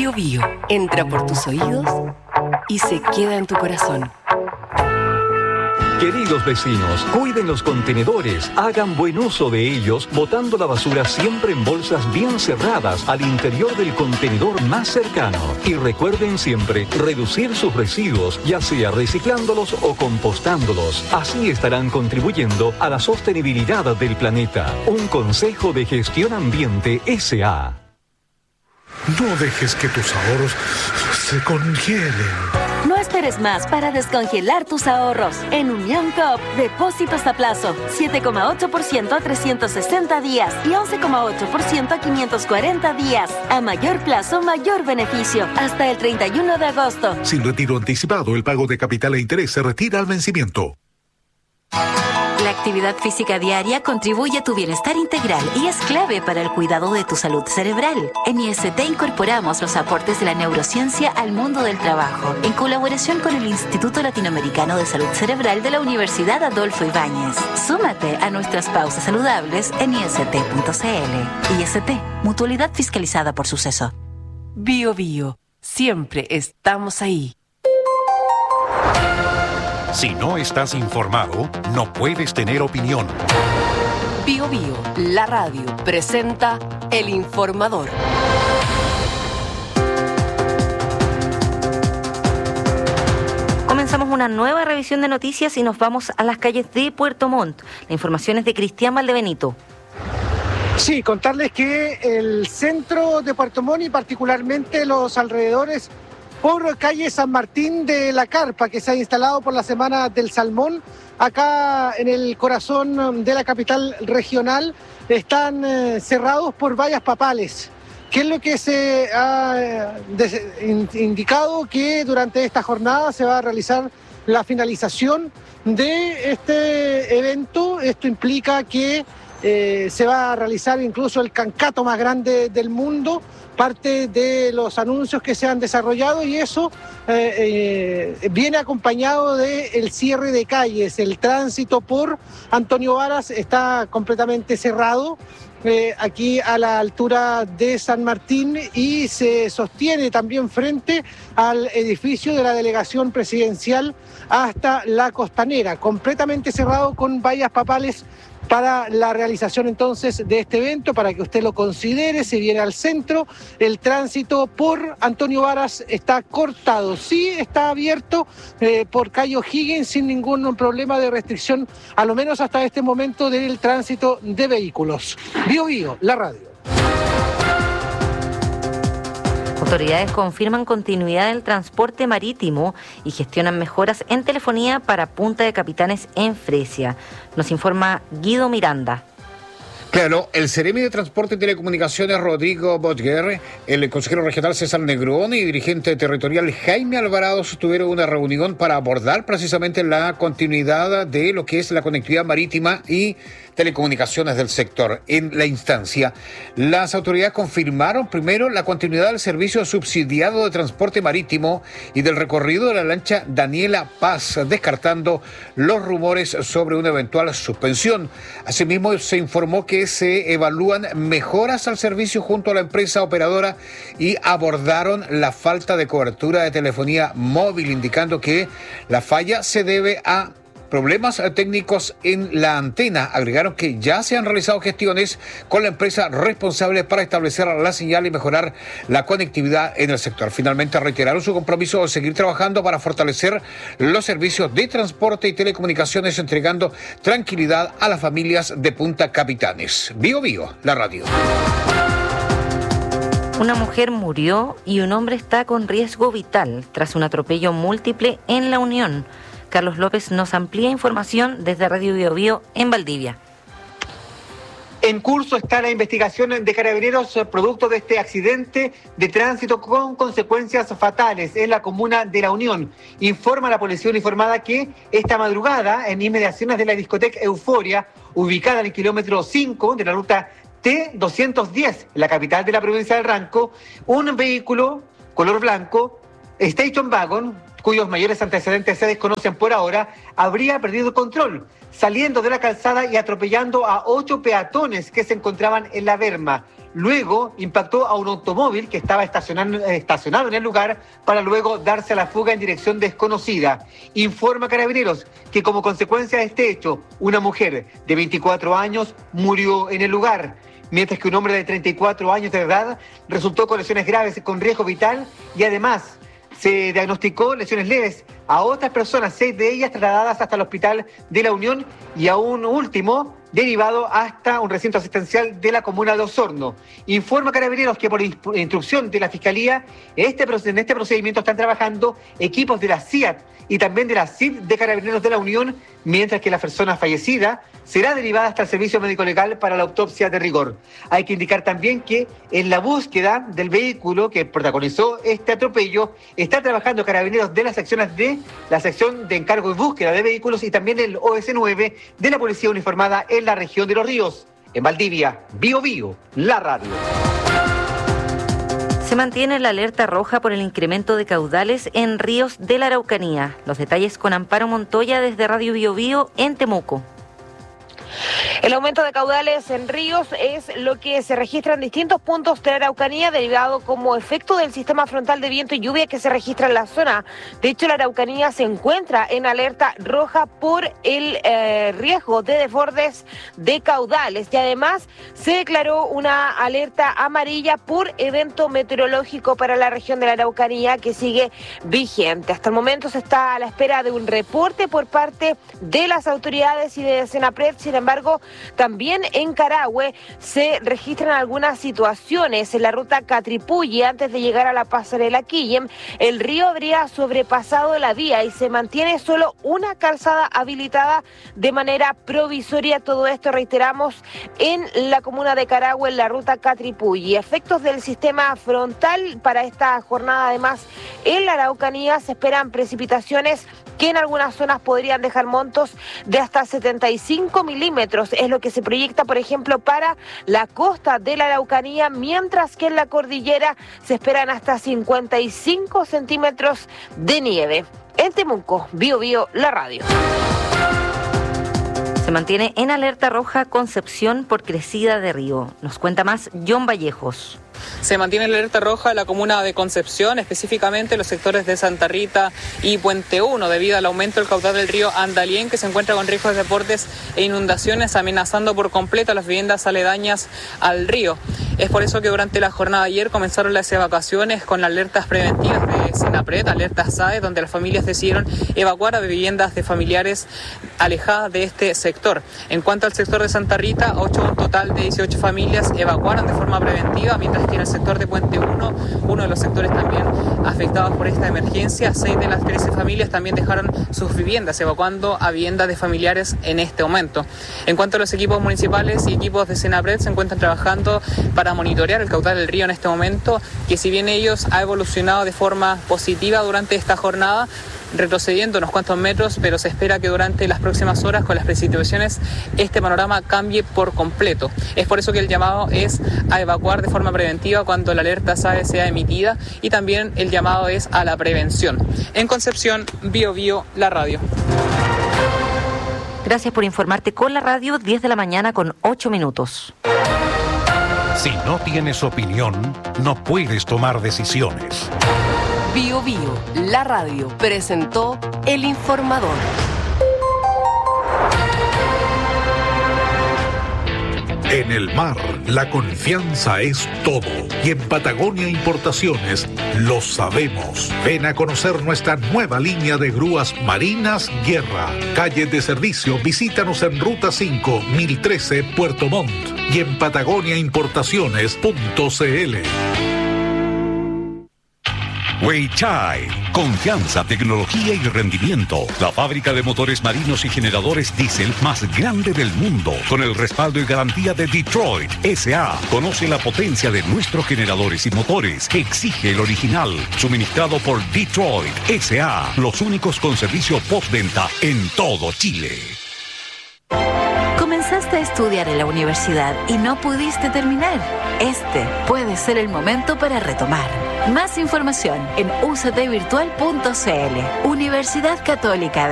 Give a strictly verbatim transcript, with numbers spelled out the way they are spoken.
Bio Bio entra por tus oídos y se queda en tu corazón. Queridos vecinos, cuiden los contenedores, hagan buen uso de ellos, botando la basura siempre en bolsas bien cerradas al interior del contenedor más cercano. Y recuerden siempre reducir sus residuos, ya sea reciclándolos o compostándolos. Así estarán contribuyendo a la sostenibilidad del planeta. Un consejo de Gestión Ambiente S A No dejes que tus ahorros se congelen. No esperes más para descongelar tus ahorros. En Unión Coop, depósitos a plazo, siete coma ocho por ciento a trescientos sesenta días y once coma ocho por ciento a quinientos cuarenta días. A mayor plazo, mayor beneficio. Hasta el treinta y uno de agosto. Sin retiro anticipado, el pago de capital e interés se retira al vencimiento. La actividad física diaria contribuye a tu bienestar integral y es clave para el cuidado de tu salud cerebral. En I S T incorporamos los aportes de la neurociencia al mundo del trabajo, en colaboración con el Instituto Latinoamericano de Salud Cerebral de la Universidad Adolfo Ibáñez. Súmate a nuestras pausas saludables en I S T punto C L. I S T, mutualidad fiscalizada por Suceso. Bio Bio, siempre estamos ahí. Si no estás informado, no puedes tener opinión. Bio Bio, la radio, presenta El Informador. Comenzamos una nueva revisión de noticias y nos vamos a las calles de Puerto Montt. La información es de Cristian Valdebenito. Sí, contarles que el centro de Puerto Montt y particularmente los alrededores por calle San Martín de la Carpa, que se ha instalado por la Semana del Salmón, acá en el corazón de la capital regional, están eh, cerrados por vallas papales. ¿Qué es lo que se ha eh, de, indicado? Que durante esta jornada se va a realizar la finalización de este evento. Esto implica que eh, se va a realizar incluso el cancato más grande del mundo, parte de los anuncios que se han desarrollado, y eso eh, eh, viene acompañado del cierre de calles. El tránsito por Antonio Varas está completamente cerrado eh, aquí a la altura de San Martín y se sostiene también frente al edificio de la delegación presidencial hasta la Costanera, completamente cerrado con vallas papales para la realización entonces de este evento, para que usted lo considere. Si viene al centro, el tránsito por Antonio Varas está cortado. Sí está abierto eh, por calle O'Higgins sin ningún problema de restricción, a lo menos hasta este momento, del tránsito de vehículos. Bio Bio, la radio. Autoridades confirman continuidad del transporte marítimo y gestionan mejoras en telefonía para Punta de Capitanes en Fresia. Nos informa Guido Miranda. Claro, el Seremi de Transporte y Telecomunicaciones Rodrigo Botger, el consejero regional César Negrón y dirigente territorial Jaime Alvarado tuvieron una reunión para abordar precisamente la continuidad de lo que es la conectividad marítima y telecomunicaciones del sector. En la instancia, las autoridades confirmaron primero la continuidad del servicio subsidiado de transporte marítimo y del recorrido de la lancha Daniela Paz, descartando los rumores sobre una eventual suspensión. Asimismo, se informó que se evalúan mejoras al servicio junto a la empresa operadora y abordaron la falta de cobertura de telefonía móvil, indicando que la falla se debe a problemas técnicos en la antena. Agregaron que ya se han realizado gestiones con la empresa responsable para establecer la señal y mejorar la conectividad en el sector. Finalmente reiteraron su compromiso de seguir trabajando para fortalecer los servicios de transporte y telecomunicaciones, entregando tranquilidad a las familias de Punta Capitanes. Bio Bio, la radio. Una mujer murió y un hombre está con riesgo vital tras un atropello múltiple en La Unión. Carlos López nos amplía información desde Radio Bio Bio en Valdivia. En curso está la investigación de Carabineros producto de este accidente de tránsito con consecuencias fatales en la comuna de La Unión. Informa la policía uniformada que esta madrugada, en inmediaciones de la discoteca Euforia, ubicada en el kilómetro cinco de la ruta T doscientos diez, en la capital de la provincia del Ranco, un vehículo color blanco, Station Wagon, cuyos mayores antecedentes se desconocen por ahora, habría perdido el control, saliendo de la calzada y atropellando a ocho peatones que se encontraban en la berma. luego impactó a un automóvil que estaba estacionado, estacionado en el lugar para luego darse a la fuga en dirección desconocida. Informa Carabineros que como consecuencia de este hecho, una mujer de veinticuatro años murió en el lugar, mientras que un hombre de treinta y cuatro años de edad resultó con lesiones graves con riesgo vital y además se diagnosticó lesiones leves a otras personas, seis de ellas trasladadas hasta el Hospital de la Unión y a un último derivado hasta un recinto asistencial de la comuna de Osorno. Informa Carabineros que por instrucción de la Fiscalía, este, en este procedimiento están trabajando equipos de la C I A T y también de la C I D de Carabineros de la Unión, mientras que la persona fallecida será derivada hasta el Servicio Médico Legal para la autopsia de rigor. Hay que indicar también que en la búsqueda del vehículo que protagonizó este atropello está trabajando Carabineros de las secciones de la sección de encargo y búsqueda de vehículos y también el O S nueve de la Policía Uniformada en la región de Los Ríos. En Valdivia, Bio Bio, la radio. Se mantiene la alerta roja por el incremento de caudales en ríos de la Araucanía. Los detalles con Amparo Montoya desde Radio Bio Bio en Temuco. El aumento de caudales en ríos es lo que se registra en distintos puntos de la Araucanía, derivado como efecto del sistema frontal de viento y lluvia que se registra en la zona. De hecho, la Araucanía se encuentra en alerta roja por el eh, riesgo de desbordes de caudales y además se declaró una alerta amarilla por evento meteorológico para la región de la Araucanía que sigue vigente. Hasta el momento se está a la espera de un reporte por parte de las autoridades y de Senapred. Sin embargo, también en Carahue se registran algunas situaciones. En la ruta Catripulli, antes de llegar a la pasarela Quillem, el río habría sobrepasado la vía y se mantiene solo una calzada habilitada de manera provisoria. Todo esto, reiteramos, en la comuna de Carahue, en la ruta Catripulli. Efectos del sistema frontal para esta jornada, además, en la Araucanía se esperan precipitaciones que en algunas zonas podrían dejar montos de hasta setenta y cinco milímetros. Es lo que se proyecta, por ejemplo, para la costa de la Araucanía, mientras que en la cordillera se esperan hasta cincuenta y cinco centímetros de nieve. En Temuco, Bio Bio, la radio. Se mantiene en alerta roja Concepción por crecida de río. Nos cuenta más John Vallejos. Se mantiene la alerta roja en la comuna de Concepción, específicamente los sectores de Santa Rita y Puente uno, debido al aumento del caudal del río Andalién, que se encuentra con riesgos de desbordes e inundaciones, amenazando por completo a las viviendas aledañas al río. Es por eso que durante la jornada de ayer comenzaron las evacuaciones con alertas preventivas de Senapred, alertas S A E, donde las familias decidieron evacuar a viviendas de familiares alejadas de este sector. En cuanto al sector de Santa Rita, ocho, un total de dieciocho familias evacuaron de forma preventiva, mientras que en el sector de Puente uno, uno de los sectores también afectados por esta emergencia, seis de las trece familias también dejaron sus viviendas, evacuando a viviendas de familiares en este momento. En cuanto a los equipos municipales y equipos de Senapred, se encuentran trabajando para monitorear el caudal del río en este momento, que si bien ellos ha evolucionado de forma positiva durante esta jornada, retrocediendo unos cuantos metros, pero se espera que durante las próximas horas, con las precipitaciones, este panorama cambie por completo. Es por eso que el llamado es a evacuar de forma preventiva cuando la alerta S A E sea emitida, y también el llamado es a la prevención. En Concepción, Bio Bio, la radio. Gracias por informarte con la radio, diez de la mañana con ocho minutos. Si no tienes opinión, no puedes tomar decisiones. Bio Bio, la radio, presentó El Informador. En el mar, la confianza es todo. Y en Patagonia Importaciones lo sabemos. Ven a conocer nuestra nueva línea de grúas marinas Guerra. Calle de servicio, visítanos en Ruta cinco, mil trece, Puerto Montt. Y en patagonia importaciones punto c l. Weichai, confianza, tecnología y rendimiento. La fábrica de motores marinos y generadores diésel más grande del mundo, con el respaldo y garantía de Detroit S A Conoce la potencia de nuestros generadores y motores. Exige el original, suministrado por Detroit S A Los únicos con servicio postventa en todo Chile. Comenzaste a estudiar en la universidad y no pudiste terminar. Este puede ser el momento para retomar. Más información en u c t virtual punto c l. Universidad Católica de